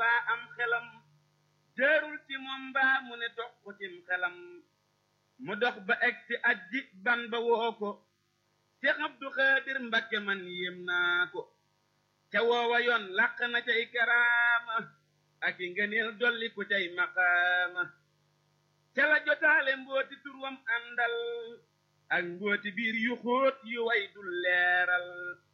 mbaa am xelam jërul ci moom mbaa mu ne toq cim xelam mu dox ba egsi ajji ban ba woo ko Seex Abdu Xaadir Mbakke man yéem naa ko ca woowa yoon làq na cay karaama ak i ngëneel dolli ku cay maqaama ca la jotaale mbooti turwam àndal ak mbooti biir yu xóot yu way dul leeral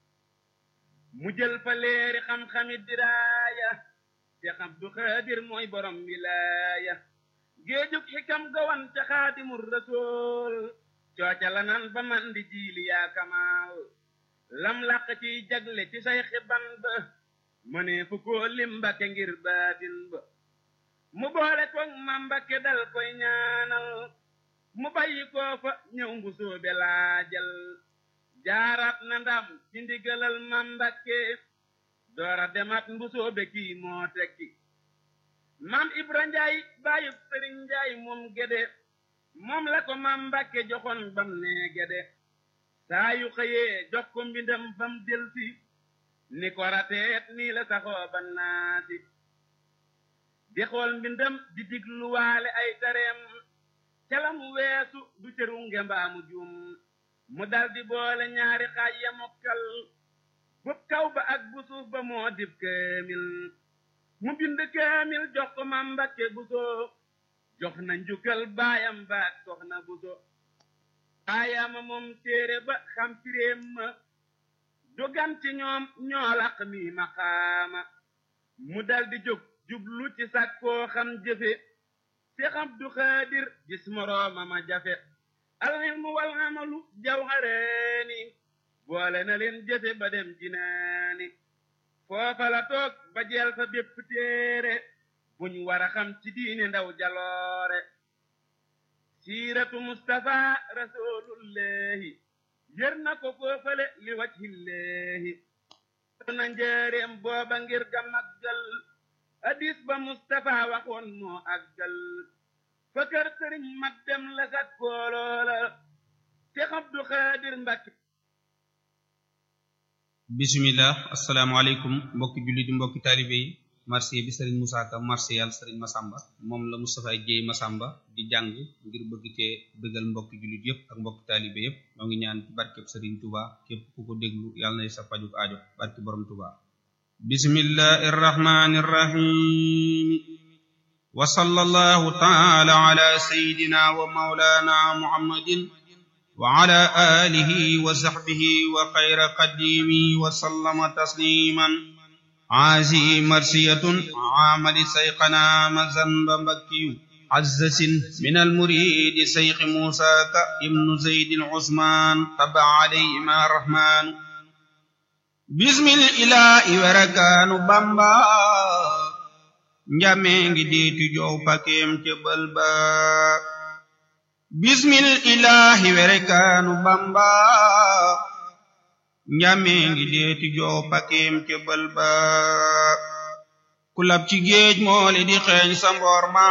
mu jël fa leeri xam-xami diraaya Seex Abdu Xaadir mooy borom wilaaya géejug xikam gawan ca Xaadimul Rasuul cooca la nan ba man di jiili yaa kamaal lam làq ciy jagle ci say xiban ba mënee fu koo lim Mbakke ngir baatin ba mu boole koog ma Mbakke dal koy ñaanal mu bàyyi koo fa ñëw mbu soobe laajal jaaraat na ndam ci ndigalal ma Mbakke doora demaat mbu soobe kii moo tekki maam Ibra Njaay baayub Sëriñ Njaay moom Gédé moom la ko ma Mbakke joxoon bam nee Gédé saa yu xëyee jox ko mbindam bam delsi ni ko rateet nii la saxoo ba naasi di xool mbindam di digluwaale ay tareem calam weesu du cëru ngembaamu juum mu daldi boole ñaari xaaj ya mokkal bu kaw ba ak bu suuf ba moo dib kaamil mu bind kaamil jox ko ma Mbakke Buso jox na njukkal baayam baak soxna Buso baayama moom téere ba xam firéem ma dogan ci ñoom ñoo laq mi maqaama mu daldi jóg jublu ci sàkkoo xam jëfe Seex Abdu Xaadir gis morooma ma jafe al ilmu wal amalu jawharaani boole na leen jëfe ba dem jinaani foofa la toog ba jeel fa bépp téere buñ war a xam ci diine ndaw jaloore siiratu Mustafa rasulullahi yër na ko foofale li wajhillahi na njëreem booba ngir ga maggal hadis ba Mustafa waxoon moo aggal fa kër sëriñ mag dem la sat kooloola Seex Abdu Xaadir Mbakke. bismillah asalaamaaleykum mbokki jullit mbokki taalibe yi marché bi sëriñ Moussa Ka marché yàlla sëriñ Masamba moom la Moustapha Jéey Masamba di jàng ngir bëgg cee bëggal mbokki jullit yëpp ak mbokki taalibe yëpp ñoo ngi ñaan ci barkeb sëriñ Touba képp ku ko déglu yàlla na sa pajuk aajo barki borom Touba. bismillahi irrahmani irrahim wa sallallahu taala ala sayidina wa maulana muhammadin wa ala alihi wa sahbihi wa xayra qadimi wa sallama tasliman aasi marsiyatun amali sayqana mazanba mbakkiyu azzasin min almuridi sayqi Musa Ka ibnu Zaydil Usman taba alayhima rahmanu bismil ilahi werakaanu Bamba njame ngi deetu jow pakeem ca balba bismil ilahi werekaanu Bamba njame ngi deeti jow pakeem ca balba ku lab ci géej moole di xeeñ sa mboor ma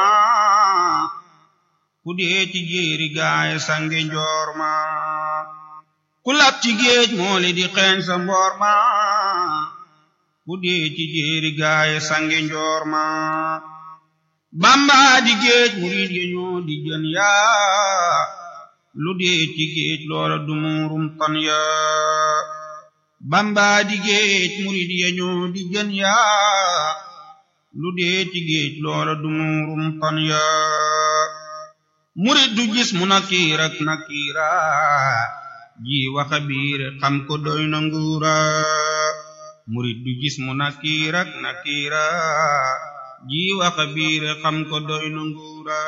ku dee ci jéeri gaay sange njoor ma ku lab ci géej moole di xeeñ sa mboor ma ku dee ci jéeri gaay sange njoor ma Bamba di géej murid ya ñoo di jën yaa lu dee ci géej loola du muurum tan yaa Bamba di géej murid ya ñoo di jën yaa lu dee ci géej loola du muurum tan yaa murid du gis mu nakiir ak nakiira ji waxa biir xam ko doy na nguura murid du gis mu nakiir ak nakiira ji waxa biir xam ko doy na nguura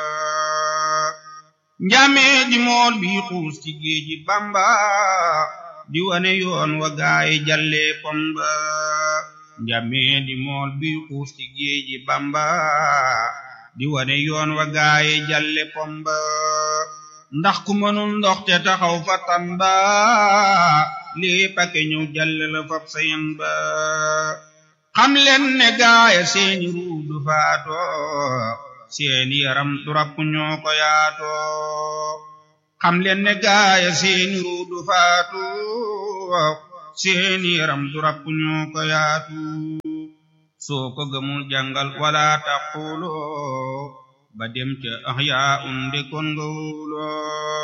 njame di mool bi xuus ci géeji Bamba di wane yoon wa gaay jalle pomba njame di mool bi xuus ci géeji Bamba di wane yoon wa gaay jalle pomba ndax ku mënul ndox te taxaw fa Tamba lépp ak ñëw jalle la fab sayen ba xam leen ne gaaya seeni ruu du faatoo seeni yaram du rapp ñoo ko yaatoo xam leen ne gaaya seeni ruu du faatoo seeni yaram du rapp ñoo ko yaatu soo ko gëmul jàngal wala taquloo ba dem ca ahyaa unde kon nga wuloo